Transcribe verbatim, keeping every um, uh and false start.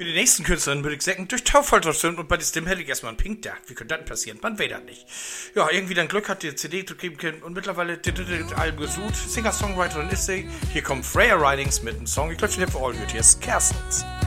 Mit den nächsten Künstlern würde ich sagen, durch Taufalter sind und bei der Stimme hätte ich erstmal einen Pink da. Wie könnte das passieren? Man weiß das nicht. Ja, irgendwie dann Glück hat, die C D zu geben können und mittlerweile das Album gesucht. Singer-Songwriterin ist sie. Hier kommt Freya Ridings mit einem Song. Ich glaube, ich habe für all gehört. Hier ist Kerstens.